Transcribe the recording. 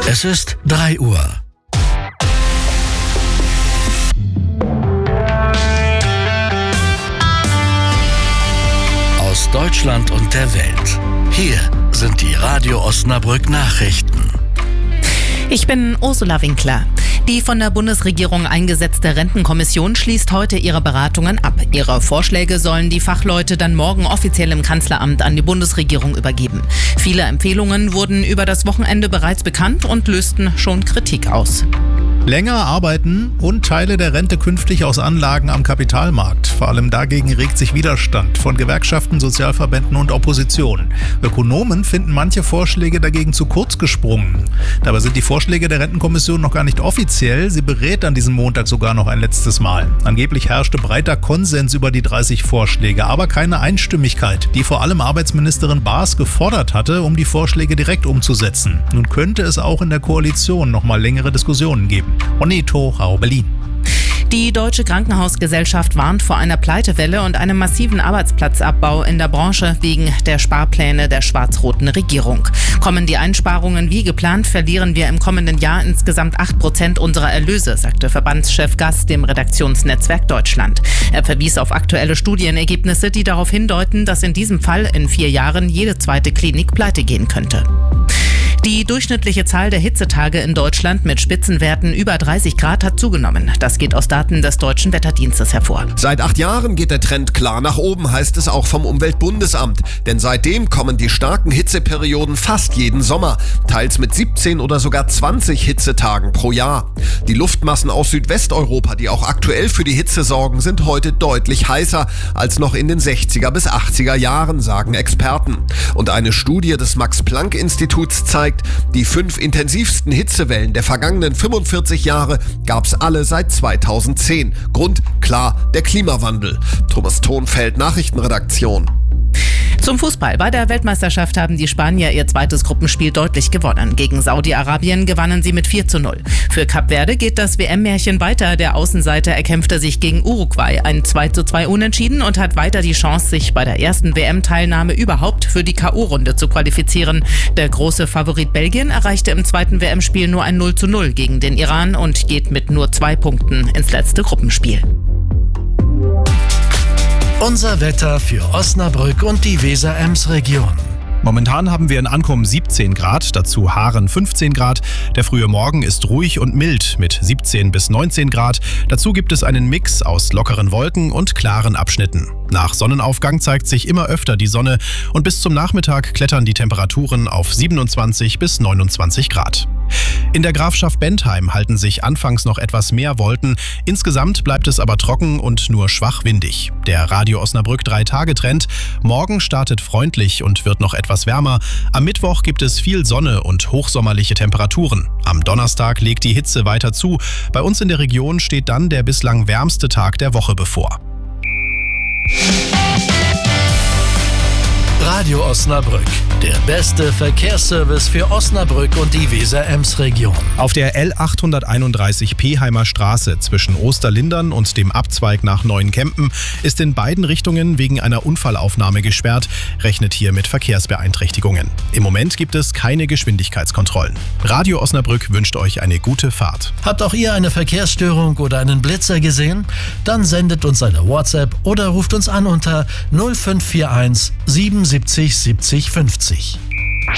Es ist 3 Uhr. Aus Deutschland und der Welt. Hier sind die Radio Osnabrück Nachrichten. Ich bin Ursula Winkler. Die von der Bundesregierung eingesetzte Rentenkommission schließt heute ihre Beratungen ab. Ihre Vorschläge sollen die Fachleute dann morgen offiziell im Kanzleramt an die Bundesregierung übergeben. Viele Empfehlungen wurden über das Wochenende bereits bekannt und lösten schon Kritik aus. Länger arbeiten und Teile der Rente künftig aus Anlagen am Kapitalmarkt. Vor allem dagegen regt sich Widerstand von Gewerkschaften, Sozialverbänden und Opposition. Ökonomen finden manche Vorschläge dagegen zu kurz gesprungen. Dabei sind die Vorschläge der Rentenkommission noch gar nicht offiziell. Sie berät an diesem Montag sogar noch ein letztes Mal. Angeblich herrschte breiter Konsens über die 30 Vorschläge, aber keine Einstimmigkeit, die vor allem Arbeitsministerin Baas gefordert hatte, um die Vorschläge direkt umzusetzen. Nun könnte es auch in der Koalition noch mal längere Diskussionen geben. Oneto, Rau, Berlin. Die Deutsche Krankenhausgesellschaft warnt vor einer Pleitewelle und einem massiven Arbeitsplatzabbau in der Branche wegen der Sparpläne der schwarz-roten Regierung. Kommen die Einsparungen wie geplant, verlieren wir im kommenden Jahr insgesamt 8% unserer Erlöse, sagte Verbandschef Gass dem Redaktionsnetzwerk Deutschland. Er verwies auf aktuelle Studienergebnisse, die darauf hindeuten, dass in diesem Fall in 4 Jahren jede zweite Klinik pleite gehen könnte. Die durchschnittliche Zahl der Hitzetage in Deutschland mit Spitzenwerten über 30 Grad hat zugenommen. Das geht aus Daten des Deutschen Wetterdienstes hervor. Seit 8 Jahren geht der Trend klar nach oben, heißt es auch vom Umweltbundesamt. Denn seitdem kommen die starken Hitzeperioden fast jeden Sommer, teils mit 17 oder sogar 20 Hitzetagen pro Jahr. Die Luftmassen aus Südwesteuropa, die auch aktuell für die Hitze sorgen, sind heute deutlich heißer als noch in den 60er bis 80er Jahren, sagen Experten. Und eine Studie des Max-Planck-Instituts zeigt, die 5 intensivsten Hitzewellen der vergangenen 45 Jahre gab es alle seit 2010. Grund, klar, der Klimawandel. Thomas Thonfeld, Nachrichtenredaktion. Zum Fußball. Bei der Weltmeisterschaft haben die Spanier ihr zweites Gruppenspiel deutlich gewonnen. Gegen Saudi-Arabien gewannen sie mit 4:0. Für Kap Verde geht das WM-Märchen weiter. Der Außenseiter erkämpfte sich gegen Uruguay ein 2:2 Unentschieden und hat weiter die Chance, sich bei der ersten WM-Teilnahme überhaupt für die K.O.-Runde zu qualifizieren. Der große Favorit Belgien erreichte im zweiten WM-Spiel nur ein 0:0 gegen den Iran und geht mit nur 2 Punkten ins letzte Gruppenspiel. Unser Wetter für Osnabrück und die Weser-Ems-Region. Momentan haben wir in Ankommen 17 Grad, dazu Haaren 15 Grad. Der frühe Morgen ist ruhig und mild mit 17 bis 19 Grad. Dazu gibt es einen Mix aus lockeren Wolken und klaren Abschnitten. Nach Sonnenaufgang zeigt sich immer öfter die Sonne und bis zum Nachmittag klettern die Temperaturen auf 27 bis 29 Grad. In der Grafschaft Bentheim halten sich anfangs noch etwas mehr Wolken. Insgesamt bleibt es aber trocken und nur schwach windig. Der Radio Osnabrück 3-Tage-Trend. Morgen startet freundlich und wird noch etwas wärmer. Am Mittwoch gibt es viel Sonne und hochsommerliche Temperaturen. Am Donnerstag legt die Hitze weiter zu. Bei uns in der Region steht dann der bislang wärmste Tag der Woche bevor. Radio Osnabrück, der beste Verkehrsservice für Osnabrück und die Weser-Ems-Region. Auf der L831 Peheimer Straße zwischen Osterlindern und dem Abzweig nach Neuenkempen ist in beiden Richtungen wegen einer Unfallaufnahme gesperrt, rechnet hier mit Verkehrsbeeinträchtigungen. Im Moment gibt es keine Geschwindigkeitskontrollen. Radio Osnabrück wünscht euch eine gute Fahrt. Habt auch ihr eine Verkehrsstörung oder einen Blitzer gesehen? Dann sendet uns eine WhatsApp oder ruft uns an unter 0541 77 70 50.